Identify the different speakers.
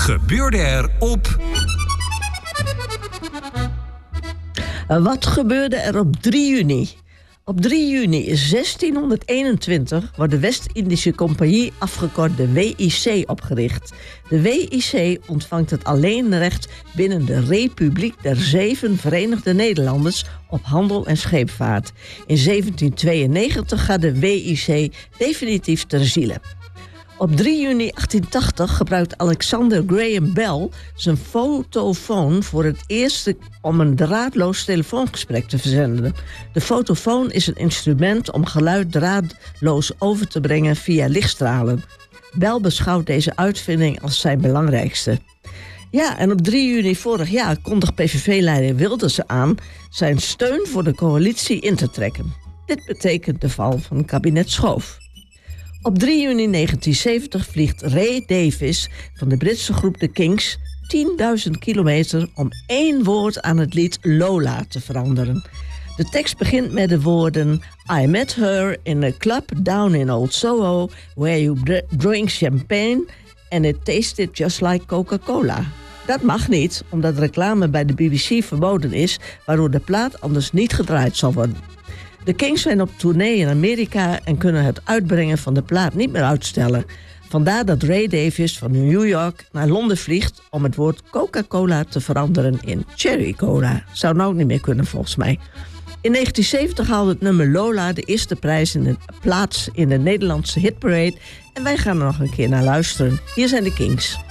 Speaker 1: gebeurde er op...
Speaker 2: Wat gebeurde er op 3 juni? Op 3 juni 1621 wordt de West-Indische Compagnie, afgekort de WIC, opgericht. De WIC ontvangt het alleenrecht binnen de Republiek der 7 Verenigde Nederlanders op handel en scheepvaart. In 1792 gaat de WIC definitief ter ziele. Op 3 juni 1880 gebruikt Alexander Graham Bell zijn fotofoon voor het eerst om een draadloos telefoongesprek te verzenden. De fotofoon is een instrument om geluid draadloos over te brengen via lichtstralen. Bell beschouwt deze uitvinding als zijn belangrijkste. Ja, en op 3 juni vorig jaar kondigt PVV-leider Wilders aan zijn steun voor de coalitie in te trekken. Dit betekent de val van het kabinet Schoof. Op 3 juni 1970 vliegt Ray Davies van de Britse groep The Kinks 10.000 kilometer om 1 woord aan het lied Lola te veranderen. De tekst begint met de woorden: I met her in a club down in Old Soho where you drink champagne and it tasted just like Coca-Cola. Dat mag niet, omdat reclame bij de BBC verboden is, waardoor de plaat anders niet gedraaid zal worden. De Kings zijn op tournee in Amerika en kunnen het uitbrengen van de plaat niet meer uitstellen. Vandaar dat Ray Davies van New York naar Londen vliegt om het woord Coca-Cola te veranderen in Cherry Cola. Zou nou ook niet meer kunnen volgens mij. In 1970 haalde het nummer Lola de eerste plaats in de Nederlandse hitparade. En wij gaan er nog een keer naar luisteren. Hier zijn de Kings.